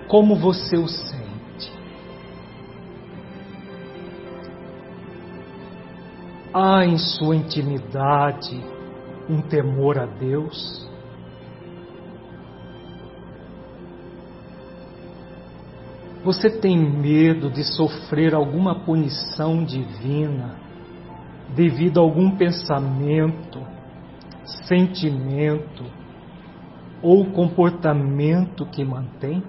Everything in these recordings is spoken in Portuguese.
como você o sente? Há em sua intimidade um temor a Deus? Você tem medo de sofrer alguma punição divina devido a algum pensamento, sentimento ou comportamento que mantém?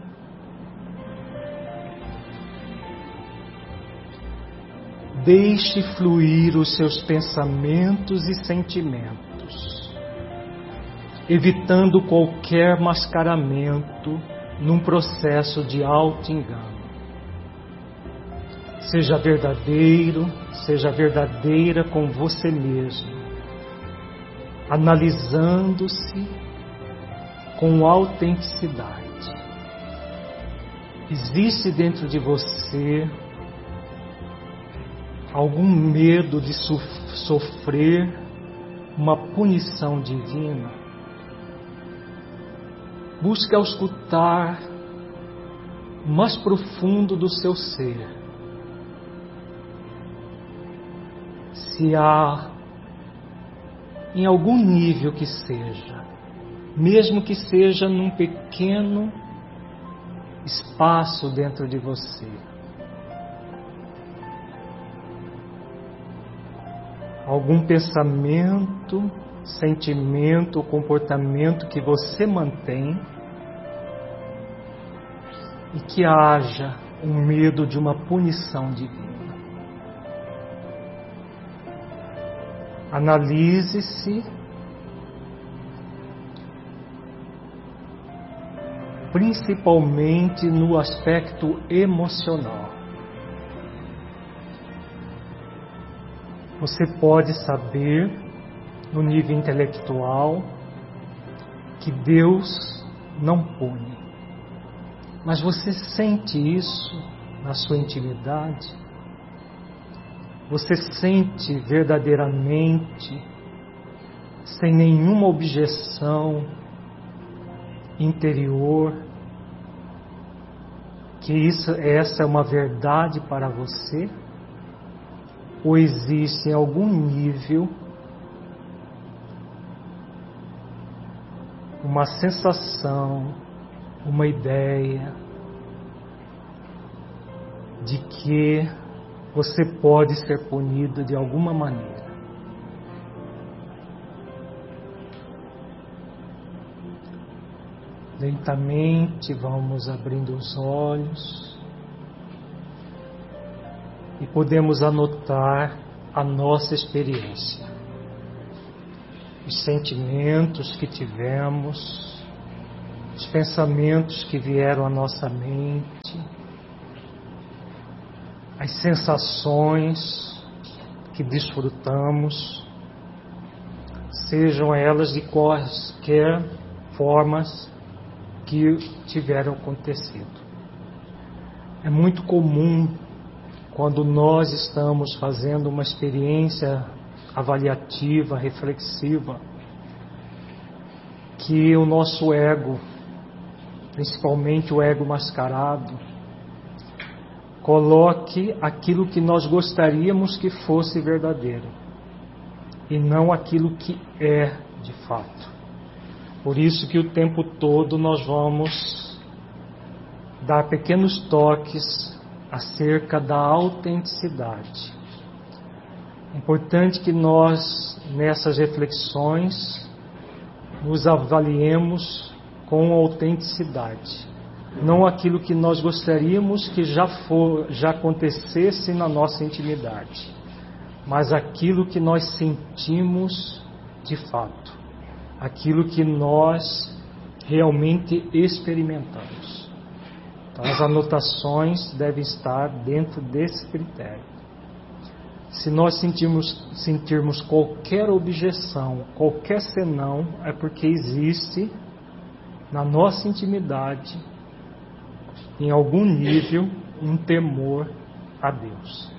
Deixe fluir os seus pensamentos e sentimentos, evitando qualquer mascaramento num processo de auto-engano. Seja verdadeiro, seja verdadeira com você mesmo, analisando-se com autenticidade. Existe dentro de você algum medo de sofrer uma punição divina? Busque auscultar o mais profundo do seu ser. Se há, em algum nível que seja, mesmo que seja num pequeno espaço dentro de você, algum pensamento, sentimento ou comportamento que você mantém e que haja um medo de uma punição divina. Analise-se, principalmente no aspecto emocional. Você pode saber, no nível intelectual, que Deus não pune. Mas você sente isso na sua intimidade? Você sente verdadeiramente, sem nenhuma objeção interior, que essa é uma verdade para você? Ou existe em algum nível uma sensação, uma ideia de que você pode ser punido de alguma maneira? Lentamente vamos abrindo os olhos e podemos anotar a nossa experiência, os sentimentos que tivemos, os pensamentos que vieram à nossa mente, as sensações que desfrutamos, sejam elas de quaisquer formas que tiveram acontecido. É muito comum, quando nós estamos fazendo uma experiência avaliativa, reflexiva, que o nosso ego, principalmente o ego mascarado, coloque aquilo que nós gostaríamos que fosse verdadeiro e não aquilo que é de fato. Por isso que o tempo todo nós vamos dar pequenos toques acerca da autenticidade. É importante que nós, nessas reflexões, nos avaliemos com autenticidade. Não aquilo que nós gostaríamos que já acontecesse na nossa intimidade, mas aquilo que nós sentimos de fato, aquilo que nós realmente experimentamos. Então, as anotações devem estar dentro desse critério. Se nós sentirmos qualquer objeção, qualquer senão, é porque existe na nossa intimidade, em algum nível, um temor a Deus.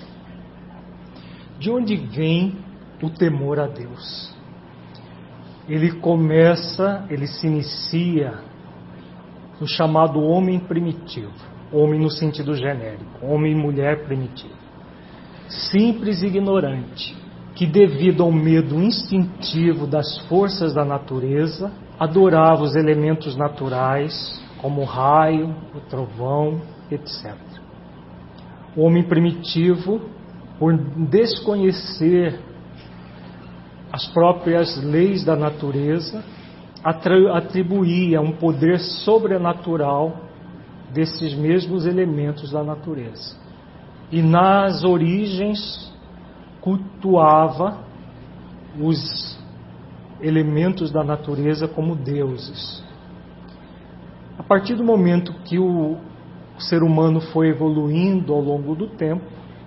De onde vem o temor a Deus? Ele se inicia no chamado homem primitivo, homem no sentido genérico, homem e mulher primitivo. Simples e ignorante, que devido ao medo instintivo das forças da natureza, adorava os elementos naturais, como o raio, o trovão, etc. O homem primitivo, por desconhecer as próprias leis da natureza, atribuía um poder sobrenatural desses mesmos elementos da natureza. E nas origens cultuava os elementos da natureza como deuses. A partir do momento que o ser humano foi evoluindo ao longo do tempo,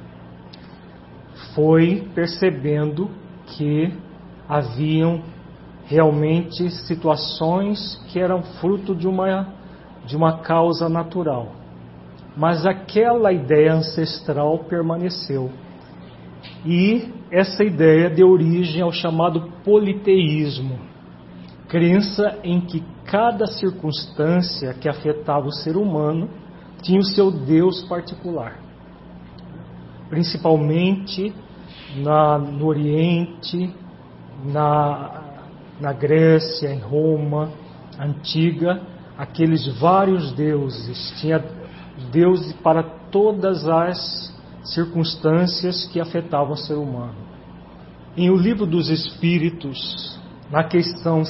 foi percebendo que haviam realmente situações que eram fruto de uma causa natural. Mas aquela ideia ancestral permaneceu. E essa ideia deu origem ao chamado politeísmo, crença em que cada circunstância que afetava o ser humano tinha o seu Deus particular. Principalmente no Oriente, na Grécia, em Roma antiga, aqueles vários deuses. Tinha deuses para todas as circunstâncias que afetavam o ser humano. Em O Livro dos Espíritos, na questão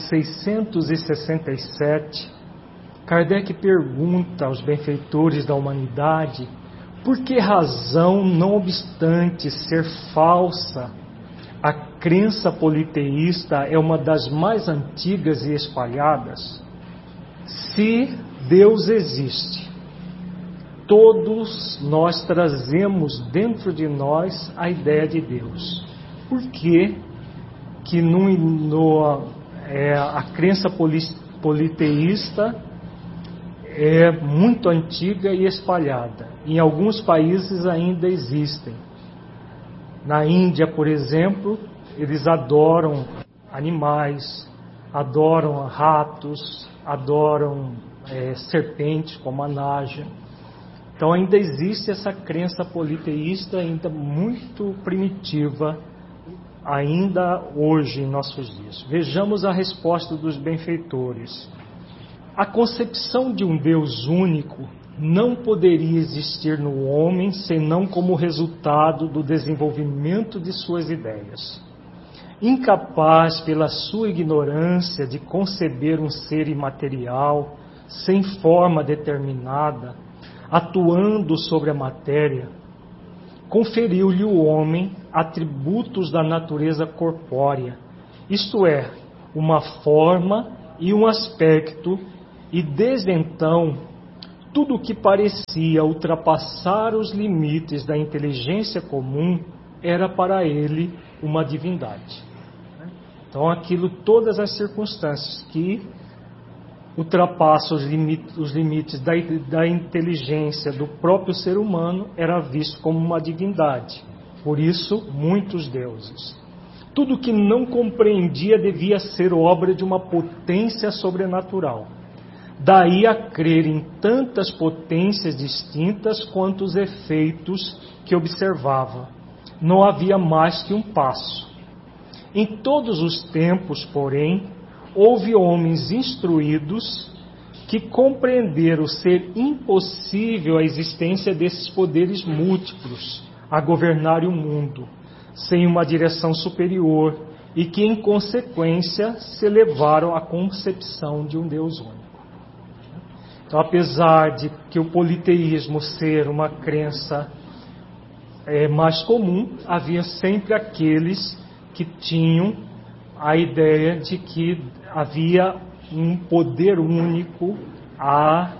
667, Kardec pergunta aos benfeitores da humanidade por que razão, não obstante ser falsa, a crença politeísta é uma das mais antigas e espalhadas. Se Deus existe, todos nós trazemos dentro de nós a ideia de Deus. Por que a crença politeísta é muito antiga e espalhada? Em alguns países ainda existem. Na Índia, por exemplo, eles adoram animais, adoram ratos, adoram serpentes como a Naja. Então ainda existe essa crença politeísta ainda muito primitiva, ainda hoje em nossos dias. Vejamos a resposta dos benfeitores. A concepção de um Deus único não poderia existir no homem senão como resultado do desenvolvimento de suas ideias. Incapaz pela sua ignorância de conceber um ser imaterial, sem forma determinada, atuando sobre a matéria, conferiu-lhe o homem atributos da natureza corpórea, isto é, uma forma e um aspecto, e desde então, tudo o que parecia ultrapassar os limites da inteligência comum era para ele uma divindade. Então, todas as circunstâncias que ultrapassam os limites da inteligência do próprio ser humano era visto como uma divindade. Por isso, muitos deuses. Tudo que não compreendia devia ser obra de uma potência sobrenatural. Daí a crer em tantas potências distintas quanto os efeitos que observava. Não havia mais que um passo. Em todos os tempos, porém, houve homens instruídos que compreenderam ser impossível a existência desses poderes múltiplos a governarem o mundo, sem uma direção superior, e que, em consequência, se elevaram à concepção de um Deus único. Então, apesar de que o politeísmo ser uma crença mais comum, havia sempre aqueles que tinham a ideia de que havia um poder único a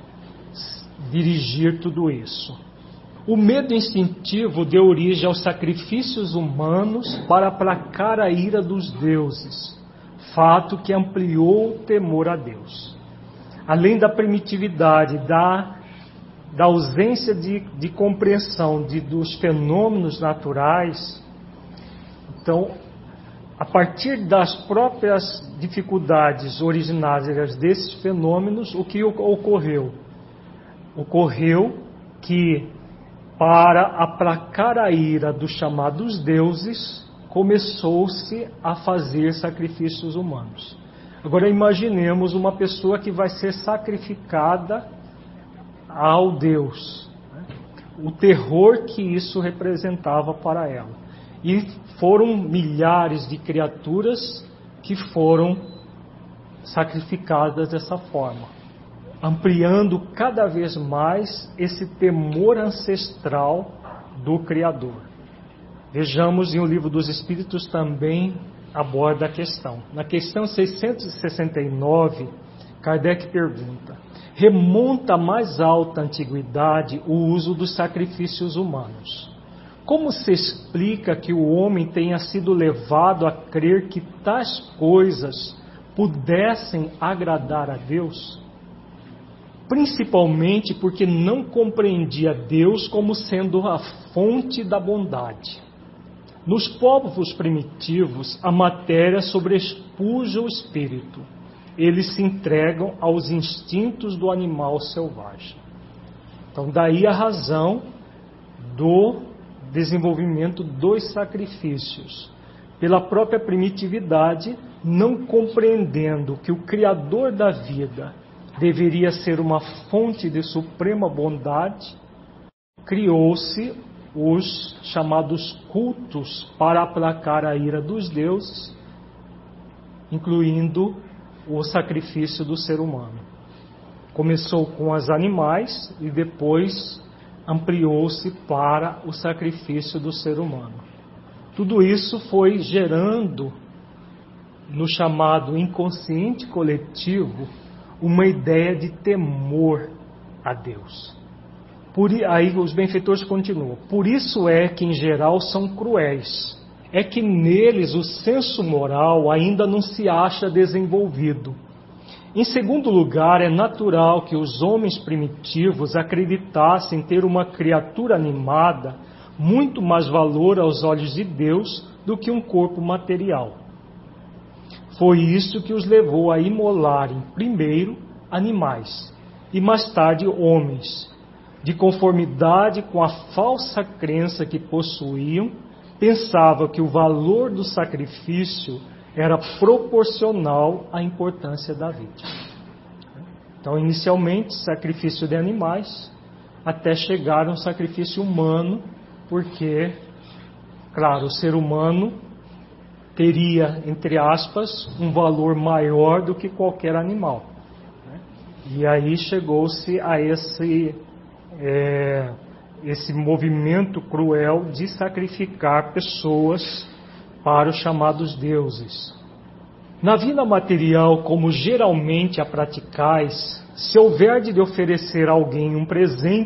dirigir tudo isso. O medo instintivo deu origem aos sacrifícios humanos para aplacar a ira dos deuses, fato que ampliou o temor a Deus. Além da primitividade, da ausência de compreensão dos fenômenos naturais, então a partir das próprias dificuldades originárias desses fenômenos, o que ocorreu? Ocorreu que, para aplacar a ira dos chamados deuses, começou-se a fazer sacrifícios humanos. Agora imaginemos uma pessoa que vai ser sacrificada ao Deus, né? O terror que isso representava para ela. E foram milhares de criaturas que foram sacrificadas dessa forma, ampliando cada vez mais esse temor ancestral do Criador. Vejamos, em O Livro dos Espíritos também aborda a questão. Na questão 669, Kardec pergunta: remonta à mais alta antiguidade o uso dos sacrifícios humanos. Como se explica que o homem tenha sido levado a crer que tais coisas pudessem agradar a Deus? Principalmente porque não compreendia Deus como sendo a fonte da bondade. Nos povos primitivos, a matéria sobrepuja o espírito. Eles se entregam aos instintos do animal selvagem. Então, daí a razão do desenvolvimento dos sacrifícios. Pela própria primitividade, não compreendendo que o Criador da vida deveria ser uma fonte de suprema bondade, criou-se os chamados cultos para aplacar a ira dos deuses, incluindo o sacrifício do ser humano. Começou com os animais e depois ampliou-se para o sacrifício do ser humano. Tudo isso foi gerando, no chamado inconsciente coletivo, uma ideia de temor a Deus. Aí os benfeitores continuam: por isso é que em geral são cruéis, é que neles o senso moral ainda não se acha desenvolvido. Em segundo lugar, é natural que os homens primitivos acreditassem ter uma criatura animada muito mais valor aos olhos de Deus do que um corpo material. Foi isso que os levou a imolarem primeiro animais e mais tarde homens. De conformidade com a falsa crença que possuíam, pensavam que o valor do sacrifício era proporcional à importância da vítima. Então, inicialmente, sacrifício de animais, até chegar ao sacrifício humano, porque, claro, o ser humano teria, entre aspas, um valor maior do que qualquer animal. E aí chegou-se a esse movimento cruel de sacrificar pessoas para os chamados deuses. Na vida material, como geralmente a praticais, se houver de oferecer a alguém um presente